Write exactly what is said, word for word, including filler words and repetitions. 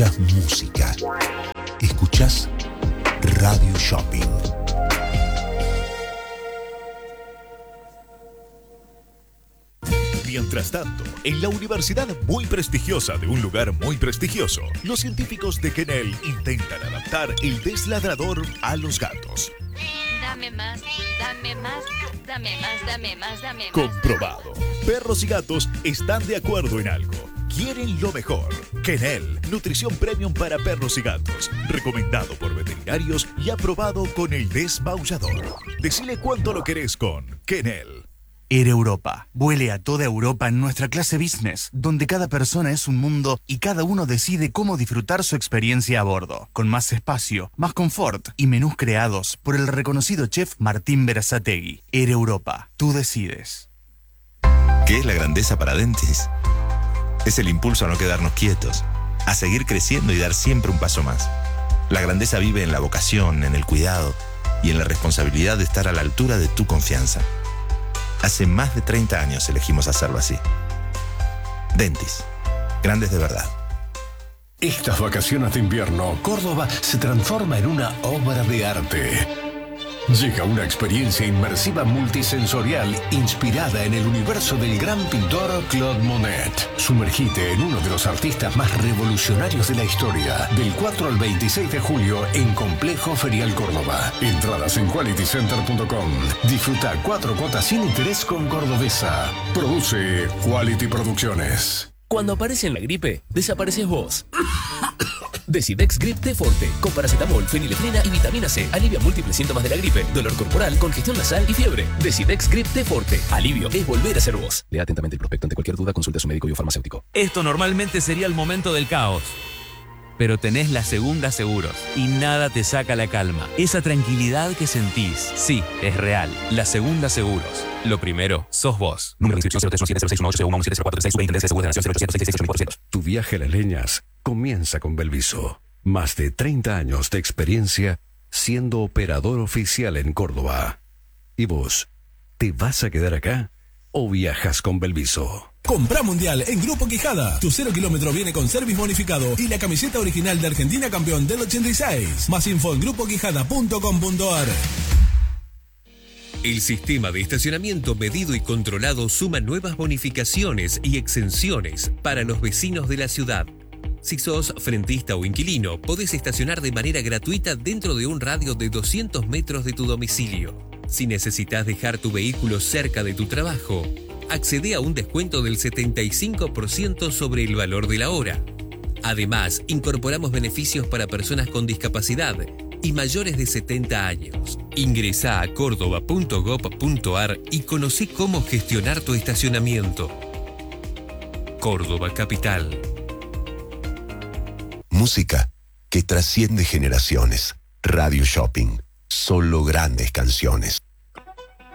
escuchás música. Escuchás Radio Shopping. Mientras tanto, en la universidad muy prestigiosa de un lugar muy prestigioso, los científicos de Kennel intentan adaptar el desladrador a los gatos. Dame más, dame más, dame más, dame más, dame más. Comprobado. Perros y gatos están de acuerdo en algo. Quieren lo mejor. Kennel, nutrición premium para perros y gatos. Recomendado por veterinarios y aprobado con el desmaullador. Decile cuánto lo querés con Kennel. Air Europa. Vuele a toda Europa en nuestra clase business, donde cada persona es un mundo y cada uno decide cómo disfrutar su experiencia a bordo, con más espacio, más confort y menús creados por el reconocido chef Martín Berazategui. Air Europa. Tú decides. ¿Qué es la grandeza para Dentis? Es el impulso a no quedarnos quietos, a seguir creciendo y dar siempre un paso más. La grandeza vive en la vocación, en el cuidado y en la responsabilidad de estar a la altura de tu confianza. Hace más de treinta años elegimos hacerlo así. Dentis. Grandes de verdad. Estas vacaciones de invierno, Córdoba se transforma en una obra de arte. Llega una experiencia inmersiva multisensorial inspirada en el universo del gran pintor Claude Monet. Sumergite en uno de los artistas más revolucionarios de la historia. Del cuatro al veintiséis de julio en Complejo Ferial Córdoba. Entradas en quality center punto com. Disfruta cuatro cuotas sin interés con Cordobesa. Produce Quality Producciones. Cuando aparece en la gripe, desapareces vos. Decidex Grip T Forte, con paracetamol, fenilefrina y vitamina C. Alivia múltiples síntomas de la gripe, dolor corporal, congestión nasal y fiebre. Decidex Grip T Forte. Alivio es volver a ser vos. Lea atentamente el prospecto. Ante cualquier duda, consulte a su médico y o farmacéutico. Esto normalmente sería el momento del caos. Pero tenés la Segunda Seguros y nada te saca la calma. Esa tranquilidad que sentís, sí, es real. La Segunda Seguros. Lo primero, sos vos. Número de inscripción cero tres uno siete cero seis uno ocho cero uno siete cero cuatro tres seis veinte de Seguro de Nación cero ochocientos seis seis seis ocho cuatro cero. Tu viaje a las leñas comienza con Belviso. Más de treinta años de experiencia siendo operador oficial en Córdoba. ¿Y vos? ¿Te vas a quedar acá o viajas con Belviso? Compra Mundial en Grupo Quijada. Tu cero kilómetro viene con service bonificado y la camiseta original de Argentina campeón del ochenta y seis. Más info en grupo quijada punto com punto ar. El sistema de estacionamiento medido y controlado suma nuevas bonificaciones y exenciones para los vecinos de la ciudad. Si sos frentista o inquilino, podés estacionar de manera gratuita dentro de un radio de doscientos metros de tu domicilio. Si necesitas dejar tu vehículo cerca de tu trabajo, accede a un descuento del setenta y cinco por ciento sobre el valor de la hora. Además, incorporamos beneficios para personas con discapacidad y mayores de setenta años. Ingresá a córdoba punto gob punto ar y conocí cómo gestionar tu estacionamiento. Córdoba Capital. Música que trasciende generaciones. Radio Shopping. Solo grandes canciones.